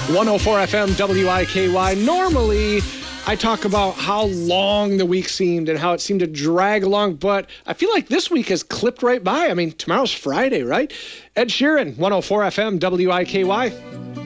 104 FM WIKY. Normally, I talk about how long the week seemed and how it seemed to drag along, but I feel like this week has clipped right by. I mean, tomorrow's Friday, right? Ed Sheeran, 104 FM WIKY.